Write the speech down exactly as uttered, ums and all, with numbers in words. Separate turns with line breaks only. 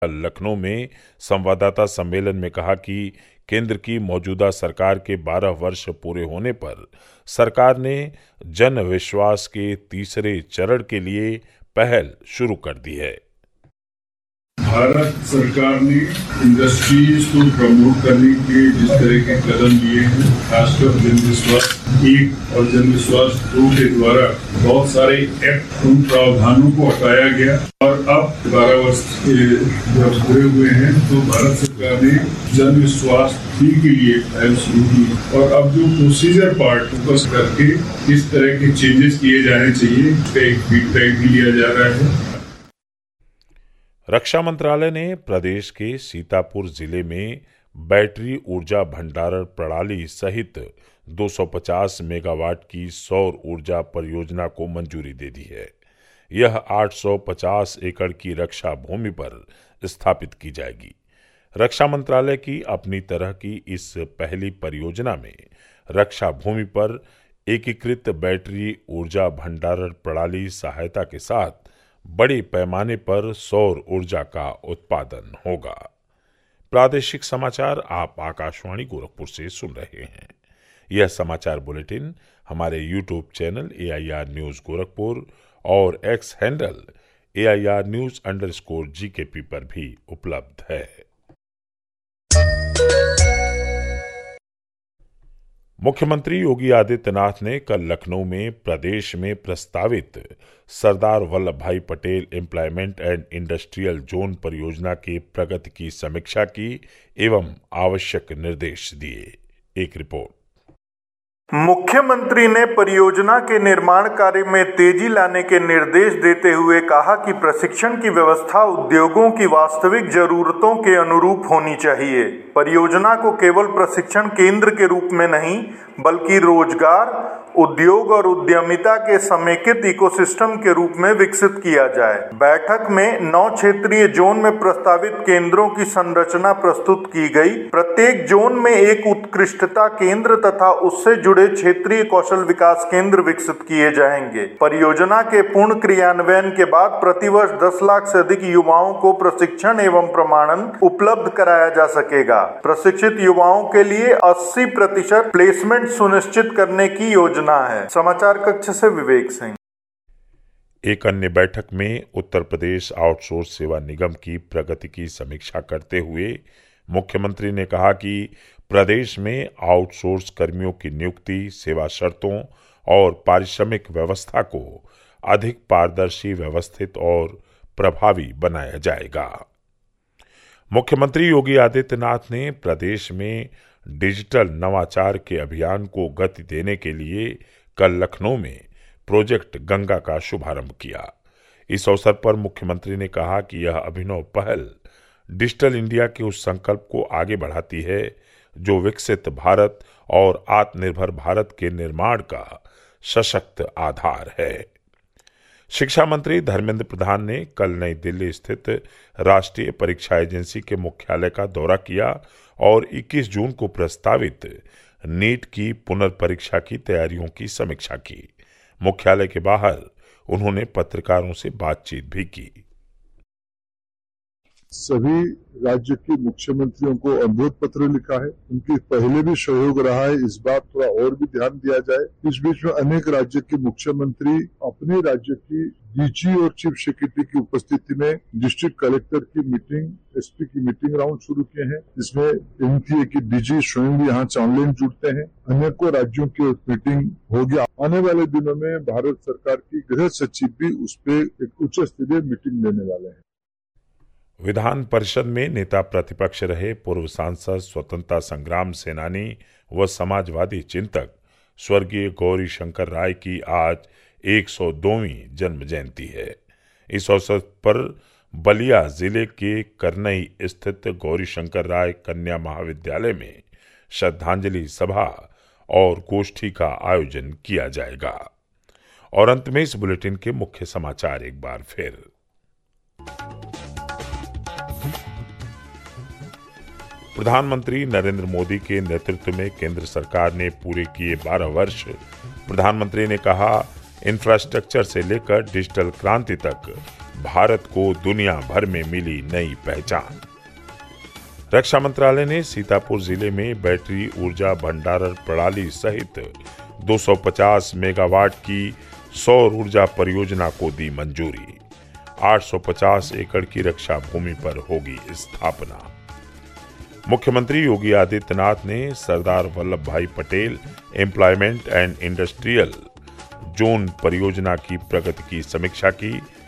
लखनऊ में संवाददाता सम्मेलन में कहा कि केंद्र की मौजूदा सरकार के बारह वर्ष पूरे होने पर सरकार ने जन विश्वास के तीसरे चरण के लिए पहल शुरू कर दी है।
भारत सरकार ने इंडस्ट्रीज को प्रमोट करने के जिस तरह के कदम लिए हैं, खासकर जन विश्वास एक और जन विश्वास दो के द्वारा बहुत सारे एक्ट उन प्रावधानों को हटाया गया और अब बारह वर्ष जब पूरे हुए हैं तो भारत सरकार ने जन विश्वास तीन के लिए पहल शुरू की और अब जो प्रोसीजर पार्ट फोकस करके किस तरह के चेंजेस किए जाने चाहिए उसका एक फीडबैक भी लिया जा रहा है।
रक्षा मंत्रालय ने प्रदेश के सीतापुर जिले में बैटरी ऊर्जा भंडारण प्रणाली सहित दो सौ पचास मेगावाट की सौर ऊर्जा परियोजना को मंजूरी दे दी है। यह आठ सौ पचास एकड़ की रक्षा भूमि पर स्थापित की जाएगी। रक्षा मंत्रालय की अपनी तरह की इस पहली परियोजना में रक्षा भूमि पर एकीकृत बैटरी ऊर्जा भंडारण प्रणाली सहायता के साथ बड़े पैमाने पर सौर ऊर्जा का उत्पादन होगा। प्रादेशिक समाचार आप आकाशवाणी गोरखपुर से सुन रहे हैं। यह समाचार बुलेटिन हमारे YouTube channel A I R news Gorakhpur और x handle A I R news underscore G के पी पर भी उपलब्ध है। मुख्यमंत्री योगी आदित्यनाथ ने कल लखनऊ में प्रदेश में प्रस्तावित सरदार वल्लभ भाई Patel employment and industrial zone परियोजना के प्रगति की समीक्षा की एवं आवश्यक निर्देश दिए। एक रिपोर्ट।
मुख्यमंत्री ने परियोजना के निर्माण कार्य में तेजी लाने के निर्देश देते हुए कहा कि प्रशिक्षण की व्यवस्था उद्योगों की वास्तविक जरूरतों के अनुरूप होनी चाहिए। परियोजना को केवल प्रशिक्षण केंद्र के रूप में नहीं बल्कि रोजगार, उद्योग और उद्यमिता के समेकित इकोसिस्टम के रूप में विकसित किया जाए। बैठक में नौ क्षेत्रीय जोन में प्रस्तावित केंद्रों की संरचना प्रस्तुत की गई। प्रत्येक जोन में एक उत्कृष्टता केंद्र तथा उससे जुड़े क्षेत्रीय कौशल विकास केंद्र विकसित किए जाएंगे। परियोजना के पूर्ण क्रियान्वयन के बाद प्रतिवर्ष दस लाख से अधिक युवाओं को प्रशिक्षण एवं प्रमाणन उपलब्ध कराया जा सकेगा। प्रशिक्षित युवाओं के लिए अस्सी प्रतिशत प्लेसमेंट सुनिश्चित करने की योजना है। समाचार कक्ष से विवेक सिंह।
एक अन्य बैठक में उत्तर प्रदेश आउटसोर्स सेवा निगम की प्रगति की समीक्षा करते हुए मुख्यमंत्री ने कहा कि प्रदेश में आउटसोर्स कर्मियों की नियुक्ति, सेवा शर्तों और पारिश्रमिक व्यवस्था को अधिक पारदर्शी, व्यवस्थित और प्रभावी बनाया जाएगा। मुख्यमंत्री योगी आदित्यनाथ ने प्रदेश में डिजिटल नवाचार के अभियान को गति देने के लिए कल लखनऊ में प्रोजेक्ट गंगा का शुभारंभ किया। इस अवसर पर मुख्यमंत्री ने कहा कि यह अभिनव पहल डिजिटल इंडिया के उस संकल्प को आगे बढ़ाती है जो विकसित भारत और आत्मनिर्भर भारत के निर्माण का सशक्त आधार है। शिक्षा मंत्री धर्मेंद्र प्रधान ने कल नई दिल्ली स्थित राष्ट्रीय परीक्षा एजेंसी के मुख्यालय का दौरा किया और इक्कीस जून को प्रस्तावित नीट की पुनर्परीक्षा की तैयारियों की समीक्षा की। मुख्यालय के बाहर उन्होंने पत्रकारों से बातचीत भी की।
सभी राज्य के मुख्यमंत्रियों को अनुरोध पत्र लिखा है। उनके पहले भी सहयोग रहा है, इस बार थोड़ा और भी ध्यान दिया जाए। इस बीच में अनेक राज्य के मुख्यमंत्री अपने राज्य की डीजी और चीफ सेक्रेटरी की उपस्थिति में डिस्ट्रिक्ट कलेक्टर की मीटिंग, एसपी की मीटिंग राउंड शुरू किए हैं, जिसमें एमपी है कि डीजी स्वयं भी यहाँ ऑनलाइन जुड़ते हैं। अनेकों राज्यों की मीटिंग हो गया। आने वाले दिनों में भारत सरकार की गृह सचिव भी उस पर एक उच्च स्तरीय मीटिंग लेने वाले हैं।
विधान परिषद में नेता प्रतिपक्ष रहे पूर्व सांसद, स्वतंत्रता संग्राम सेनानी व समाजवादी चिंतक स्वर्गीय गौरी शंकर राय की आज एक सौ दोवीं जन्म जयंती है। इस अवसर पर बलिया जिले के करनई स्थित गौरी शंकर राय कन्या महाविद्यालय में श्रद्धांजलि सभा और गोष्ठी का आयोजन किया जाएगा। और अंत में इस बुलेटिन के मुख्य समाचार एक बार फिर। प्रधानमंत्री नरेंद्र मोदी के नेतृत्व में केंद्र सरकार ने पूरे किए बारह वर्ष। प्रधानमंत्री ने कहा, इंफ्रास्ट्रक्चर से लेकर डिजिटल क्रांति तक भारत को दुनिया भर में मिली नई पहचान। रक्षा मंत्रालय ने सीतापुर जिले में बैटरी ऊर्जा भंडारण प्रणाली सहित दो सौ पचास मेगावाट की सौर ऊर्जा परियोजना को दी मंजूरी। आठ सौ पचास एकड़ की रक्षा भूमि पर होगी स्थापना। मुख्यमंत्री योगी आदित्यनाथ ने सरदार वल्लभ भाई Patel employment and industrial zone परियोजना की प्रगति की समीक्षा की।